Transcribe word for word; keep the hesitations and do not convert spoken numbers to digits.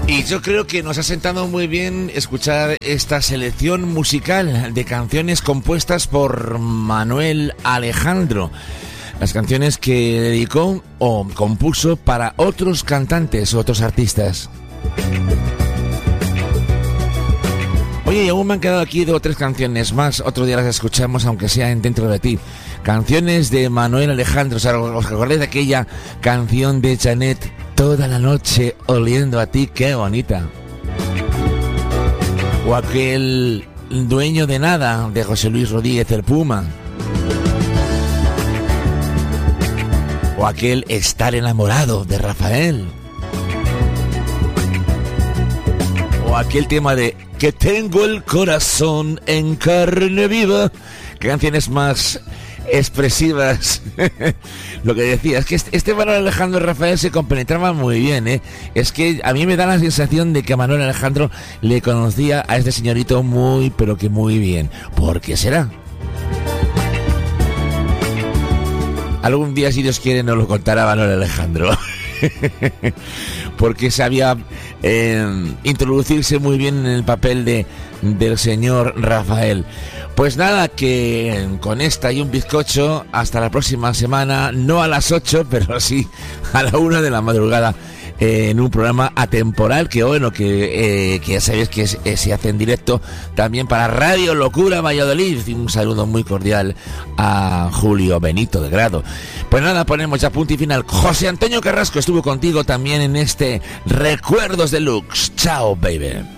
Y yo creo que nos ha sentado muy bien escuchar esta selección musical de canciones compuestas por Manuel Alejandro. Las canciones que dedicó o compuso para otros cantantes o otros artistas. Oye, y aún me han quedado aquí dos o tres canciones más. Otro día las escuchamos, aunque sea en Dentro de ti. Canciones de Manuel Alejandro. O sea, ¿os acordáis de aquella canción de Janet? Toda la noche oliendo a ti, qué bonita. O aquel Dueño de nada de José Luis Rodríguez el Puma. O aquel Estar enamorado de Rafael. O aquel tema de Que tengo el corazón en carne viva. ¿Qué canciones más expresivas? Lo que decía es que este, este Manuel Alejandro y Rafael se compenetraban muy bien, ¿eh? Es que a mí me da la sensación de que a Manuel Alejandro le conocía a este señorito muy, pero que muy bien. ¿Por qué será? Algún día, si Dios quiere, nos lo contará Manuel Alejandro. Porque sabía eh, introducirse muy bien en el papel de del señor Rafael. Pues nada, que con esta y un bizcocho hasta la próxima semana, no a las ocho, pero sí a la una de la madrugada, eh, en un programa atemporal que bueno, que, eh, que ya sabéis que es, eh, se hace en directo también para Radio Locura Valladolid. Y un saludo muy cordial a Julio Benito de Grado. Pues nada, ponemos ya punto y final. José Antonio Carrasco estuvo contigo también en este Recuerdos Deluxe. Chao, baby.